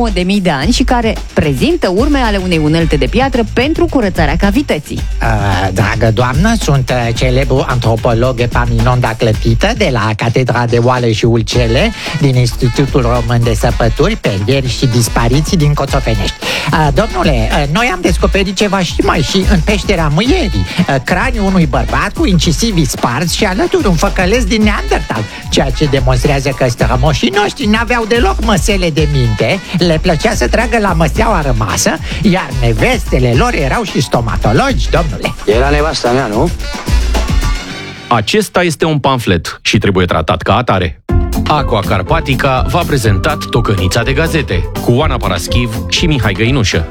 9.000 de ani și care prezintă urme ale unei unelte de piatră pentru curățarea cavității. Dragă doamnă, sunt celebru antropolog Epaminonda Clătită de la Catedra de Oale și Ulcele din Institutul Român de Săpături, Perdieri și Dispariții din Coțofenești. Domnule, noi am descoperit ceva și în peștera Mâierii, craniul unui bărbat cu incisivii sparți și alături un făcălesc din Neandertal, ceea ce demonstrează că strămoșii noștri n-aveau deloc măsele de minte, le plăcea să tragă la măseaua rămasă, iar nevestele lor erau și stomatologi, domnule. Era nevasta mea, nu? Acesta este un pamflet și trebuie tratat ca atare. Aqua Carpatica v-a prezentat Tocănița de gazete cu Oana Paraschiv și Mihai Găinușă.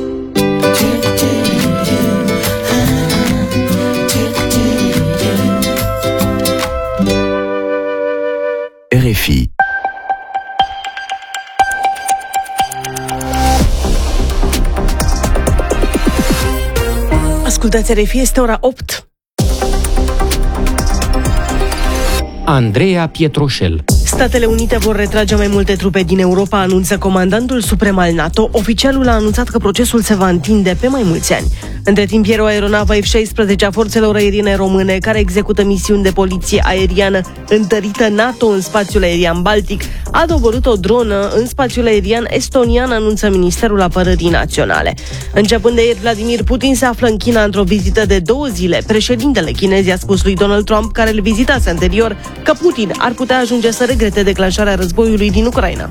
RFI. Ascultați RFI, este ora 8. Andreea Pietroșel. Statele Unite vor retrage mai multe trupe din Europa, anunță comandantul suprem al NATO. Oficialul a anunțat că procesul se va întinde pe mai mulți ani. Între timp, ieri o aeronavă F-16 a forțelor aeriene române, care execută misiuni de poliție aeriană întărită NATO în spațiul aerian baltic, a doborât o dronă în spațiul aerian estonian, anunță Ministerul Apărării Naționale. Începând de ieri, Vladimir Putin se află în China într-o vizită de 2 zile. Președintele chinez i-a spus lui Donald Trump, care îl vizitase anterior, că Putin ar putea ajunge să regrete declanșarea războiului din Ucraina.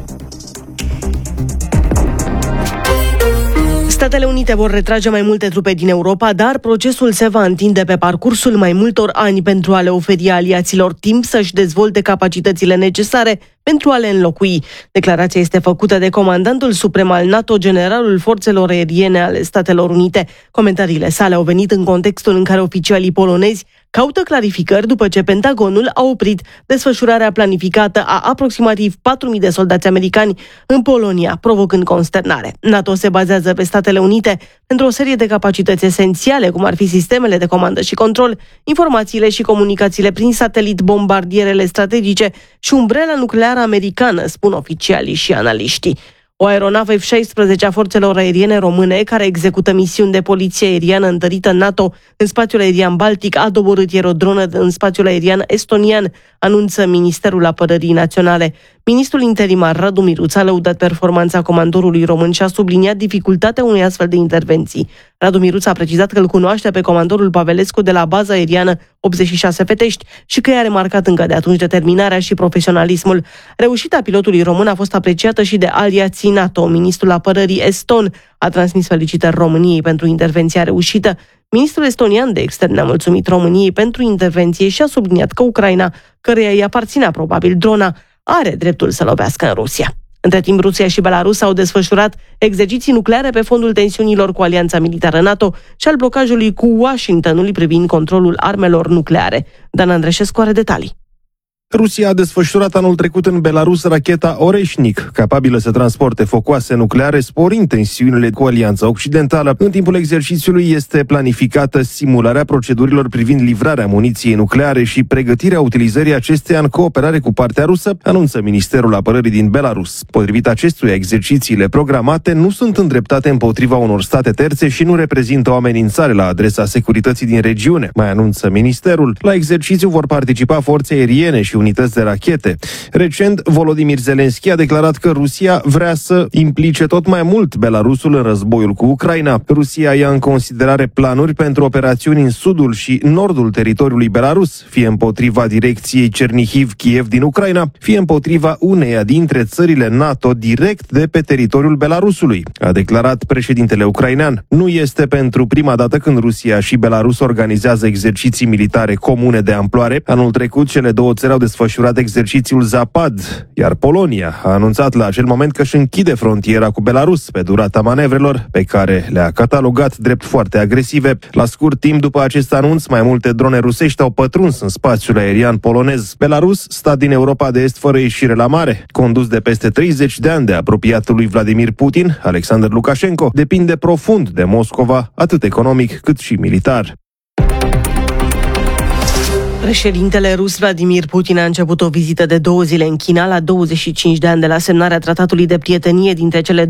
Statele Unite vor retrage mai multe trupe din Europa, dar procesul se va întinde pe parcursul mai multor ani pentru a le oferi aliaților timp să-și dezvolte capacitățile necesare pentru a le înlocui. Declarația este făcută de comandantul suprem al NATO, generalul forțelor aeriene ale Statelor Unite. Comentariile sale au venit în contextul în care oficialii polonezi caută clarificări după ce Pentagonul a oprit desfășurarea planificată a aproximativ 4.000 de soldați americani în Polonia, provocând consternare. NATO se bazează pe Statele Unite pentru o serie de capacități esențiale, cum ar fi sistemele de comandă și control, informațiile și comunicațiile prin satelit, bombardierele strategice și umbrela nucleară americană, spun oficialii și analiștii. O aeronavă F-16 a forțelor aeriene române, care execută misiuni de poliție aeriană întărită în NATO în spațiul aerian baltic, a doborât ieri o dronă în spațiul aerian estonian, anunță Ministerul Apărării Naționale. Ministrul interimar Radu Miruț a lăudat performanța comandorului român și a subliniat dificultatea unei astfel de intervenții. Radu Miruț a precizat că îl cunoaște pe comandorul Pavelescu de la baza aeriană 86 Fetești și că i-a remarcat încă de atunci determinarea și profesionalismul. Reușita pilotului român a fost apreciată și de aliații NATO. Ministrul Apărării eston a transmis felicitări României pentru intervenția reușită. Ministrul estonian de externe a mulțumit României pentru intervenție și a subliniat că Ucraina, căreia îi aparținea probabil drona, are dreptul să lovească în Rusia. Între timp, Rusia și Belarus au desfășurat exerciții nucleare pe fondul tensiunilor cu alianța militară NATO și al blocajului cu Washingtonul privind controlul armelor nucleare. Dan Andreșescu are detalii. Rusia a desfășurat anul trecut în Belarus racheta Oreșnic, capabilă să transporte focoase nucleare, sporind tensiunile cu Alianța Occidentală. În timpul exercițiului este planificată simularea procedurilor privind livrarea muniției nucleare și pregătirea utilizării acesteia în cooperare cu partea rusă, anunță Ministerul Apărării din Belarus. Potrivit acestuia, exercițiile programate nu sunt îndreptate împotriva unor state terțe și nu reprezintă o amenințare la adresa securității din regiune, mai anunță ministerul. La exercițiu vor participa forțe aeriene și unități de rachete. Recent, Volodymyr Zelensky a declarat că Rusia vrea să implice tot mai mult Belarusul în războiul cu Ucraina. Rusia ia în considerare planuri pentru operațiuni în sudul și nordul teritoriului Belarus, fie împotriva direcției Chernihiv-Kiev din Ucraina, fie împotriva uneia dintre țările NATO direct de pe teritoriul Belarusului, a declarat președintele ucrainean. Nu este pentru prima dată când Rusia și Belarus organizează exerciții militare comune de amploare. Anul trecut, cele două țări au desfășurat exercițiul Zapad, iar Polonia a anunțat la acel moment că își închide frontiera cu Belarus pe durata manevrelor, pe care le-a catalogat drept foarte agresive. La scurt timp după acest anunț, mai multe drone rusești au pătruns în spațiul aerian polonez. Belarus, stat din Europa de Est fără ieșire la mare, condus de peste 30 de ani de apropiatul lui Vladimir Putin, Alexander Lukashenko, depinde profund de Moscova, atât economic cât și militar. Președintele rus Vladimir Putin a început o vizită de 2 zile în China la 25 de ani de la semnarea tratatului de prietenie dintre cele